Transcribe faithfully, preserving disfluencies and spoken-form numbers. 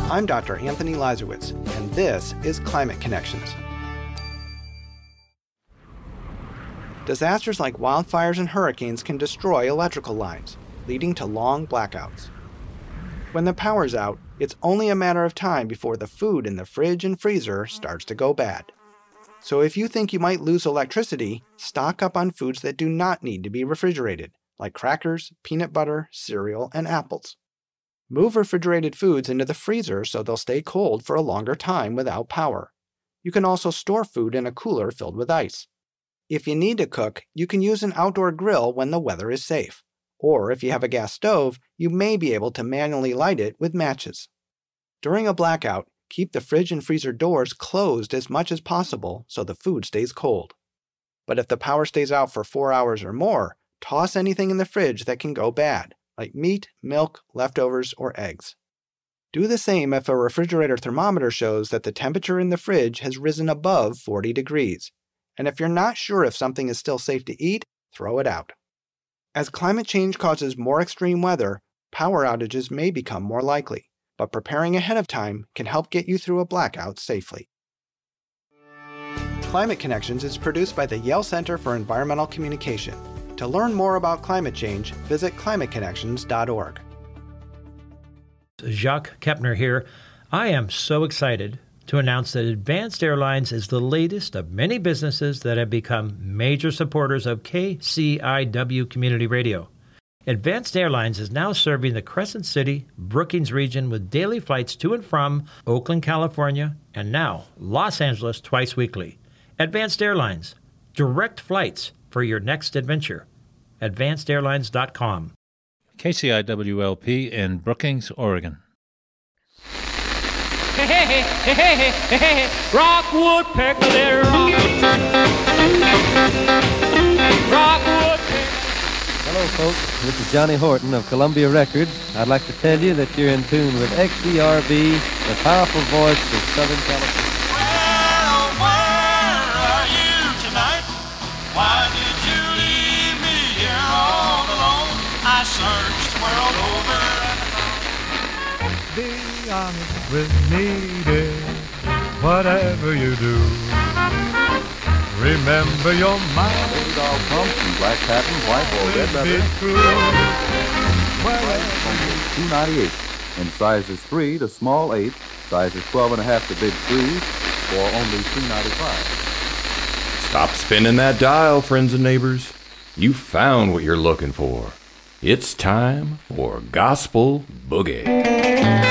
I'm Doctor Anthony Lazarowitz, and this is Climate Connections. Disasters like wildfires and hurricanes can destroy electrical lines, leading to long blackouts. When the power's out, it's only a matter of time before the food in the fridge and freezer starts to go bad. So if you think you might lose electricity, stock up on foods that do not need to be refrigerated, like crackers, peanut butter, cereal, and apples. Move refrigerated foods into the freezer so they'll stay cold for a longer time without power. You can also store food in a cooler filled with ice. If you need to cook, you can use an outdoor grill when the weather is safe. Or if you have a gas stove, you may be able to manually light it with matches. During a blackout, keep the fridge and freezer doors closed as much as possible so the food stays cold. But if the power stays out for four hours or more, toss anything in the fridge that can go bad, like meat, milk, leftovers, or eggs. Do the same if a refrigerator thermometer shows that the temperature in the fridge has risen above forty degrees. And if you're not sure if something is still safe to eat, throw it out. As climate change causes more extreme weather, power outages may become more likely, but preparing ahead of time can help get you through a blackout safely. Climate Connections is produced by the Yale Center for Environmental Communication. To learn more about climate change, visit climate connections dot org. Jacques Kepner here. I am so excited to announce that Advanced Airlines is the latest of many businesses that have become major supporters of K C I W Community Radio. Advanced Airlines is now serving the Crescent City, Brookings region with daily flights to and from Oakland, California, and now Los Angeles twice weekly. Advanced Airlines, direct flights for your next adventure. advanced airlines dot com. K C I W L P in Brookings, Oregon. Hey, hey, hey, hey, hey, hey, hey, rock woodpecker, let her rock. Rock woodpecker. Hello, folks. This is Johnny Horton of Columbia Records. I'd like to tell you that you're in tune with X E R B, the powerful voice of Southern California. Well, where are you tonight? Why did you leave me here all alone? I searched the world over and around. Be honest with me, dear, whatever you do. Remember your mind. Doll pumps and black pattern, white or red leather. Only two ninety-eight. In sizes three to small eight, sizes twelve and a half to big three, for only two ninety-five. Stop spinning that dial, friends and neighbors. You found what you're looking for. It's time for Gospel Boogie.